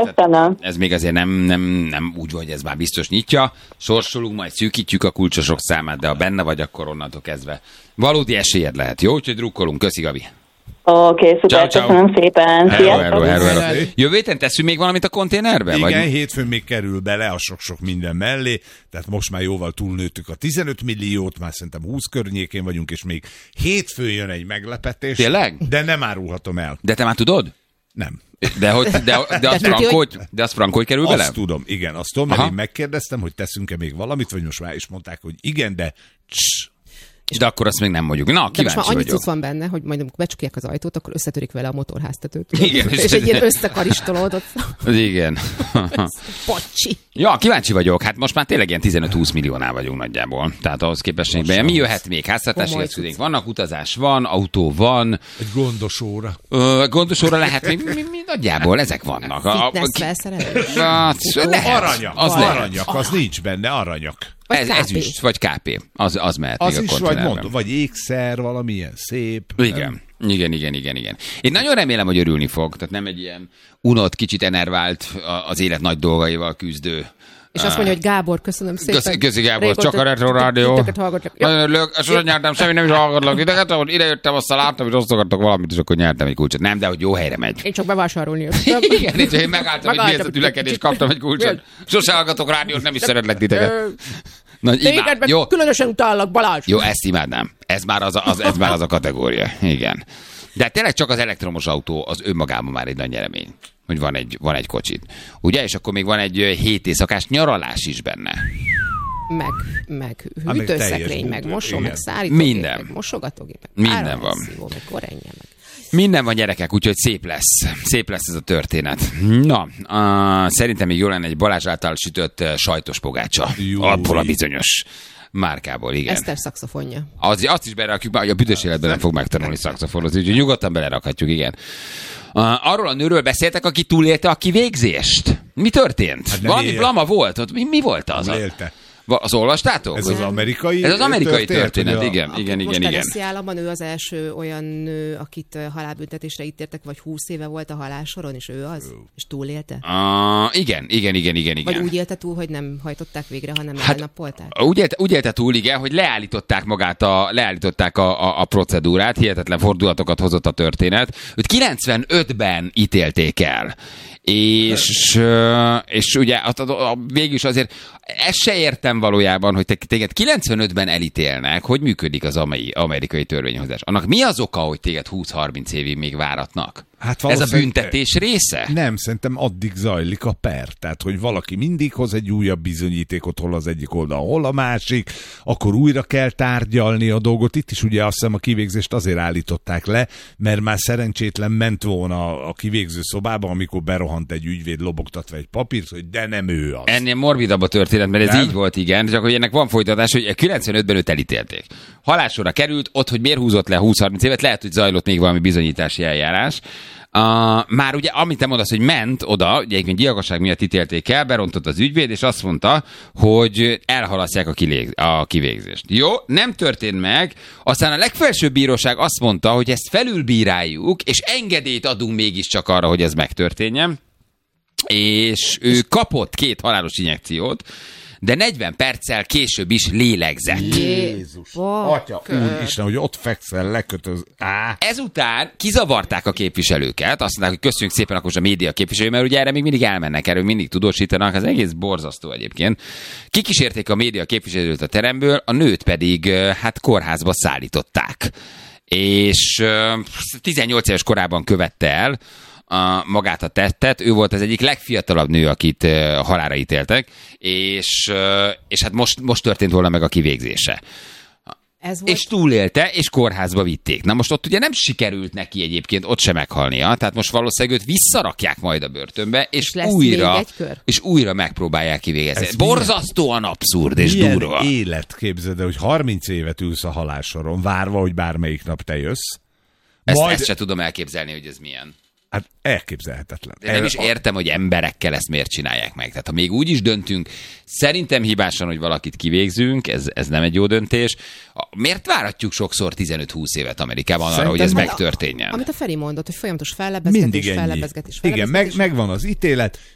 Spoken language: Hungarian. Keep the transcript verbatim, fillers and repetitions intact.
Köszönöm. Ez még azért nem, nem, nem úgy van, hogy ez már biztos nyitja. Sorsolunk, majd szűkítjük a kulcsosok számát, de ha benne vagy, akkor onnantól kezdve valódi esélyed lehet. Jó, úgyhogy drukkolunk. Köszi, Gabi. Oké, okay, szuper, ciao, köszönöm szépen. Hello, hello, hello, hello. Jövő héten teszünk még valamit a konténerbe? Igen, vagy? hétfőn még kerül bele a sok-sok minden mellé, tehát most már jóval túlnőttük a tizenöt milliót, már szerintem húsz környékén vagyunk, és még hétfőn jön egy meglepetés. Tényleg? De nem árulhatom el. De te már tudod? Nem. De, hogy, de, de, az frankó, hogy, de az frankó, hogy kerül azt bele? tudom, igen, azt tudom, mert én megkérdeztem, hogy teszünk-e még valamit, vagy most már is mondták, hogy igen, de css. De akkor azt még nem mondjuk. Na, kíváncsi most már annyi vagyok. cucc van benne, hogy majd amikor becsukják az ajtót, akkor összetörik vele a motorháztetőt. Igen, és egy ilyen összekaristolódott. Igen. Pocsi. Ja, kíváncsi vagyok. Hát most már tényleg ilyen tizenöt-húsz milliónál vagyunk nagyjából. Tehát ahhoz képest még be. Mi jöhet még? Háztartási eszközeink vannak, utazás van, autó van. Egy gondos óra. Ö, gondos óra lehet, mi, mi, mi nagyjából ezek vannak. Fitness felszerelés. Aranyak, az, aranyak, az nincs benne, aranyak. Ez, ezüst, vagy ká pé. Az, az mehet az még is, a vagy mondom, vagy ékszer, valamilyen szép. Igen. Igen, igen, igen, igen. Én nagyon remélem, hogy örülni fog. Tehát nem egy ilyen unott, kicsit enervált, az élet nagy dolgaival küzdő. És azt mondja, hogy Gábor, köszönöm szépen. Köszi, köszi Gábor, csak a Retro Rádió. Nagyon örülök, sosem nyertem, semmi nem is hallgatlak titeket, ahogy idejöttem, aztán láttam, hogy osztogattok valamit, és akkor nyertem egy kulcsot. Nem, de hogy jó helyre megy. Én csak bevásárolni jöttem. Igen, én, én megálltam, hogy mi ez a tülekedés, kaptam egy kulcsot. Sose hallgatok rádiót, nem is szeretlek titeket. Na, téged meg jó. Különösen utállak, Balázs. Jó, ezt imádnám. Ez már az a, az, ez már az a kategória. Igen. De tényleg csak az elektromos autó az önmagában már egy nagy nyeremény, hogy van egy, van egy kocsit. Ugye? És akkor még van egy hét éjszakás nyaralás is benne. Meg, meg hűtőszekrény, meg mosó, meg szárító, minden. Meg mosogatógép, meg minden van. Szívó, meg korenje, meg. Minden van, gyerekek, úgyhogy szép lesz. Szép lesz ez a történet. Na, uh, szerintem még jó lenne egy Balázs által sütött uh, sajtos pogácsa. Jó, abból a bizonyos márkából, igen. Eszter szaxofonja. Az, azt is berakjuk, hogy a büdös életben nem fog megtanulni szaxofonozni, úgyhogy nyugodtan belerakhatjuk, igen. Uh, arról a nőről beszéltek, aki túlélte a kivégzést. Mi történt? Hát valami él. Blama volt? Mi, mi volt az? Élte. Az olvastátok? Ez az amerikai Ez az amerikai történet, történet, igen, igen, igen, most igen. Most államban ő az első olyan nő, akit halálbüntetésre ítéltek, vagy húsz éve volt a halálsoron, és ő az? Oh. És túlélte? Uh, igen, igen, igen, igen, igen. Vagy úgy élte túl, hogy nem hajtották végre, hanem hát, elnappolták? Úgy élte, úgy élte túl, igen, hogy leállították magát a, leállították a, a, a procedúrát, hihetetlen fordulatokat hozott a történet. Őt kilencvenötben ítélték el. És, és ugye a, a, a, végül is azért ezt se értem valójában, hogy te, téged kilencvenötben elítélnek, hogy működik az amerikai törvényhozás. Annak mi az oka, hogy téged húsz-harminc évig még váratnak? Hát ez a büntetés része? Nem, szerintem addig zajlik a per. Tehát, hogy valaki mindig hoz egy újabb bizonyítékot, hol az egyik oldal, hol a másik, akkor újra kell tárgyalni a dolgot. Itt is ugye azt hiszem a kivégzést azért állították le, mert már szerencsétlen ment volna a kivégző szobába, amikor berohant egy ügyvéd lobogtatva egy papírt, hogy de nem ő az. Ennél morbidabb a történet, mert ez nem? Így volt, igen, csak hogy ennek van folytatás, hogy kilencvenötben őt elítélték. Halálsorra került, ott, hogy miért húzott le húsz-harminc évet, lehet, hogy zajlott még valami bizonyítási eljárás. Uh, már ugye, amit te mondasz, hogy ment oda, ugye egyébként gyilkosság miatt ítélték el, berontott az ügyvéd, és azt mondta, hogy elhalasztják a, kilég, a kivégzést. Jó, nem történt meg, aztán a legfelsőbb bíróság azt mondta, hogy ezt felülbíráljuk, és engedélyt adunk mégiscsak arra, hogy ez megtörténjen, és ő kapott két halálos injekciót, de negyven perccel később is lélegzett. Jézus, oh, atya, úristen, hogy ott fekszel, lekötöz. Á. Ezután kizavarták a képviselőket, azt mondták, hogy köszönjük szépen akkor a média képviselő, mert ugye erre még mindig elmennek, erről mindig tudósítanak, ez egész borzasztó egyébként. Kikísérték a média képviselőt a teremből, a nőt pedig hát kórházba szállították. És tizennyolc éves korában követte el a magát a tettet. Ő volt az egyik legfiatalabb nő, akit uh, halálra ítéltek, és, uh, és hát most, most történt volna meg a kivégzése. Ez volt... És túlélte, és kórházba vitték. Na most ott ugye nem sikerült neki egyébként ott sem meghalnia, tehát most valószínűleg őt visszarakják majd a börtönbe, és, és újra és újra megpróbálják kivégezni. Ez borzasztóan milyen, abszurd és milyen durva. Élet, képzeld el, hogy harminc évet ülsz a halálsoron, várva, hogy bármelyik nap te jössz. Ezt, majd... ezt se tudom elképzelni, hogy ez milyen. Hát elképzelhetetlen. De nem is értem, hogy emberekkel ezt miért csinálják meg. Tehát ha még úgy is döntünk, szerintem hibásan, hogy valakit kivégzünk, ez, ez nem egy jó döntés. Miért váratjuk sokszor tizenöt-húsz évet Amerikában arra, hogy ez megtörténjen? Amit a Feri mondott, hogy folyamatos fellebezgetés, fellebezgetés, fellebezgetés. Igen, meg, megvan az ítélet,